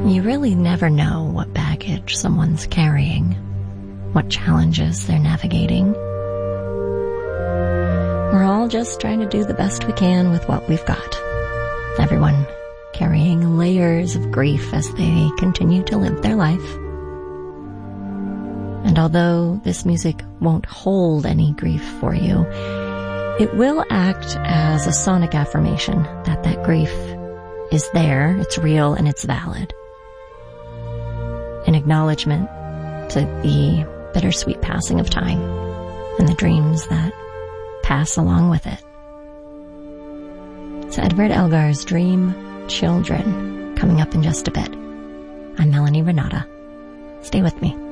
You really never know what baggage someone's carrying, what challenges they're navigating. We're all just trying to do the best we can with what we've got. Everyone carrying layers of grief as they continue to live their life. And although this music won't hold any grief for you, it will act as a sonic affirmation that that grief is there, it's real, and it's valid. An acknowledgement to the bittersweet passing of time and the dreams that pass along with it. It's Edward Elgar's Dream Children, coming up in just a bit. I'm Melanie Renata. Stay with me.